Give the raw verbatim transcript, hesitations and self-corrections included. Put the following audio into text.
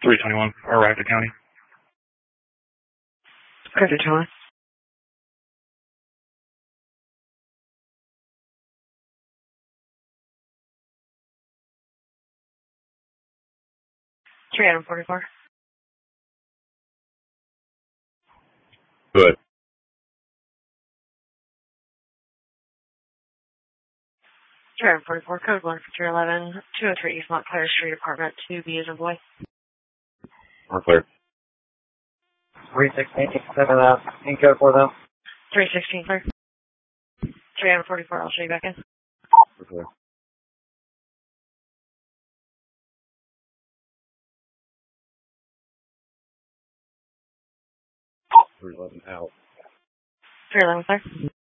three twenty-one, arrived at county. Go to Thomas. three forty-four. Good. three forty-four, code one for three eleven, two oh three East Montclair Street, apartment two B as in boy. We're clear. three sixteen, seven out. In code for them. three sixteen, clear. three forty-four, I'll show you back in. We're clear. three eleven out. three eleven, clear.